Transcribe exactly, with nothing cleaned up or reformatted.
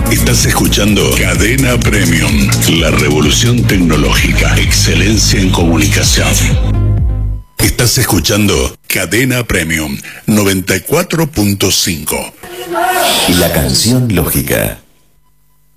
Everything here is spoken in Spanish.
Estás escuchando Cadena Premium, la revolución tecnológica, excelencia en comunicación. Estás escuchando Cadena Premium noventa y cuatro punto cinco. La canción lógica.